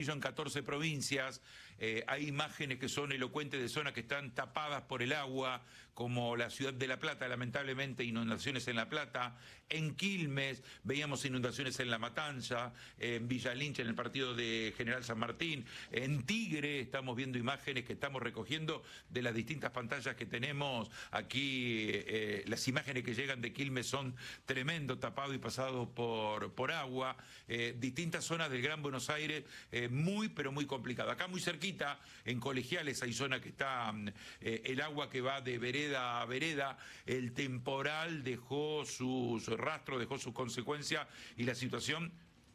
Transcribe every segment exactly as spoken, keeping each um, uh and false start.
amarillo en catorce provincias. Eh, hay imágenes que son elocuentes de zonas que están tapadas por el agua, como la ciudad de La Plata, lamentablemente inundaciones en La Plata. En Quilmes veíamos inundaciones en La Matanza, en Villa Lynch, en el partido de General San Martín. En Tigre estamos viendo imágenes que estamos recogiendo de las distintas pantallas que tenemos aquí. Eh, las imágenes que llegan de Quilmes son tremendo, tapado y pasado por, por agua. Eh, distintas zonas del Gran Buenos Aires, eh, muy pero muy complicado. Acá muy cerquita, en Colegiales, hay zona que está eh, el agua que va de vereda a vereda. El temporal dejó sus rastros, dejó sus consecuencias y la situación...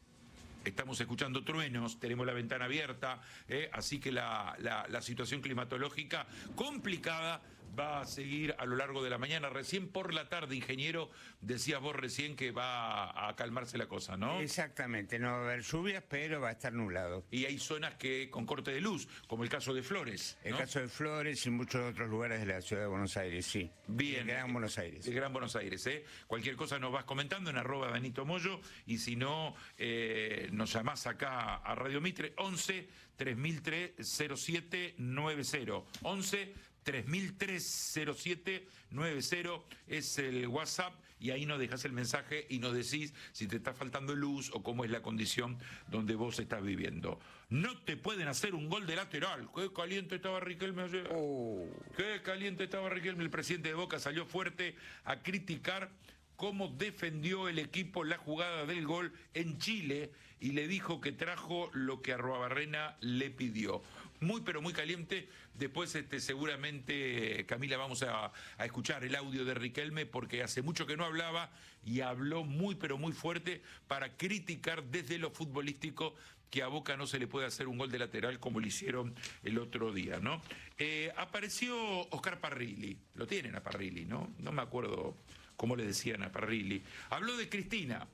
Estamos escuchando truenos, tenemos la ventana abierta, eh, así que la, la, la situación climatológica complicada va a seguir a lo largo de la mañana. Recién por la tarde, ingeniero, decías vos recién que va a calmarse la cosa, ¿no? Exactamente, no va a haber lluvias, pero va a estar nublado. Y hay zonas que con corte de luz, como el caso de Flores, ¿no? El caso de Flores y muchos otros lugares de la ciudad de Buenos Aires, sí. Bien. El Gran Buenos Aires. El Gran Buenos Aires, ¿eh? Cualquier cosa nos vas comentando en arroba Danito Moyo, y si no, eh, nos llamás acá a Radio Mitre, once tres mil tres cero siete nueve cero. once tres mil tres cero siete nueve cero es el WhatsApp, y ahí nos dejas el mensaje y nos decís si te está faltando luz o cómo es la condición donde vos estás viviendo. No te pueden hacer un gol de lateral. Qué caliente estaba Riquelme ayer. Oh. Qué caliente estaba Riquelme. El presidente de Boca salió fuerte a criticar cómo defendió el equipo la jugada del gol en Chile y le dijo que trajo lo que Arruabarrena le pidió. Muy pero muy caliente. Después este, seguramente, Camila, vamos a, a escuchar el audio de Riquelme, porque hace mucho que no hablaba y habló muy pero muy fuerte para criticar desde lo futbolístico que a Boca no se le puede hacer un gol de lateral como lo hicieron el otro día, ¿no? Eh, apareció Oscar Parrilli, lo tienen a Parrilli, ¿no? No me acuerdo cómo le decían a Parrilli. Habló de Cristina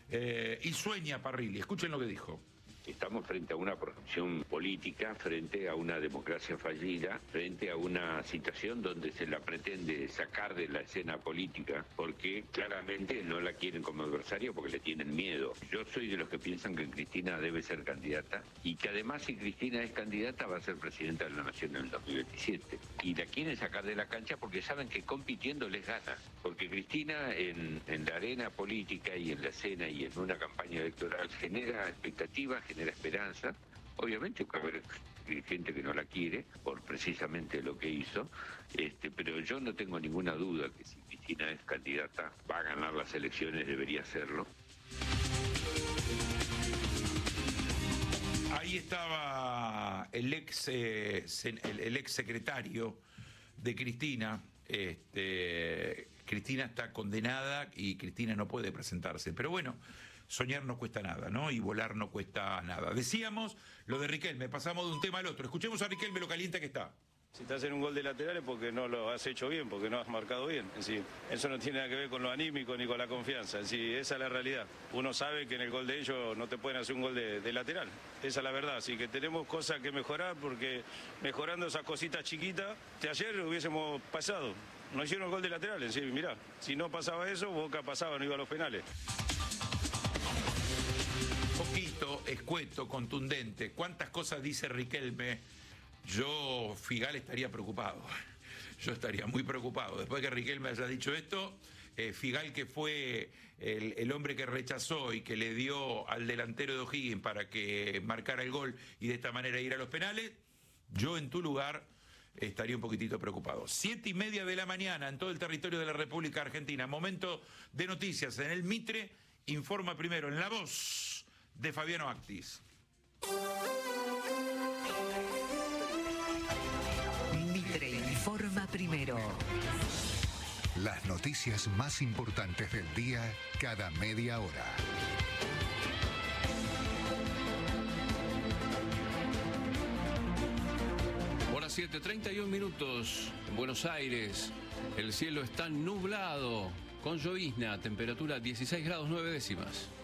eh, y sueña Parrilli. Escuchen lo que dijo. Estamos frente a una corrupción política, frente a una democracia fallida, frente a una situación donde se la pretende sacar de la escena política, porque claramente no la quieren como adversario porque le tienen miedo. Yo soy de los que piensan que Cristina debe ser candidata, y que además, si Cristina es candidata, va a ser presidenta de la Nación en el dos mil veintisiete. Y la quieren sacar de la cancha porque saben que compitiendo les gana. Porque Cristina en, en la arena política y en la escena y en una campaña electoral genera expectativas, genera esperanza. Obviamente va a haber gente que no la quiere por precisamente lo que hizo, este, pero yo no tengo ninguna duda que si Cristina es candidata va a ganar las elecciones, debería hacerlo. Ahí estaba el ex eh, el, el ex secretario de Cristina. Este, Cristina está condenada y Cristina no puede presentarse, pero bueno, soñar no cuesta nada, ¿no? Y volar no cuesta nada. Decíamos lo de Riquelme, pasamos de un tema al otro. Escuchemos a Riquelme lo caliente que está. Si te hacen un gol de lateral es porque no lo has hecho bien, porque no has marcado bien. En sí, eso no tiene nada que ver con lo anímico ni con la confianza. En sí, esa es la realidad. Uno sabe que en el gol de ellos no te pueden hacer un gol de, de lateral. Esa es la verdad. Así que tenemos cosas que mejorar, porque mejorando esas cositas chiquitas, de ayer hubiésemos pasado. No hicieron el gol de lateral. En sí, mirá, si no pasaba eso, Boca pasaba, no iba a los penales. Poquito, escueto, contundente. ¿Cuántas cosas dice Riquelme? Yo, Figal, estaría preocupado. Yo estaría muy preocupado. Después que Riquelme haya dicho esto, eh, Figal, que fue el, el hombre que rechazó y que le dio al delantero de O'Higgins para que marcara el gol y de esta manera ir a los penales, yo en tu lugar estaría un poquitito preocupado. Siete y media de la mañana en todo el territorio de la República Argentina. Momento de noticias en el Mitre. Informa primero en la voz de Fabiano Actis. Mitre informa primero. Las noticias más importantes del día cada media hora. Hora siete, treinta y un minutos en Buenos Aires. El cielo está nublado con llovizna, temperatura dieciséis grados nueve décimas.